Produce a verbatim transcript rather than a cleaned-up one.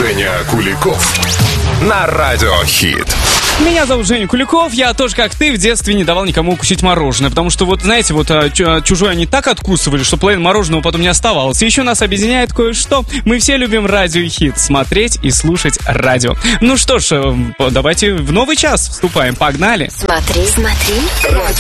Женя Куликов на Радио Хит. Меня зовут Женя Куликов, я тоже, как ты, в детстве не давал никому укусить мороженое, потому что, вот, знаете, вот чужое они так откусывали, что половина мороженого потом не оставалось. И еще нас объединяет кое-что. Мы все любим Радио Хит, смотреть и слушать радио. Ну что ж, давайте в новый час вступаем, погнали. Смотри, смотри, радио.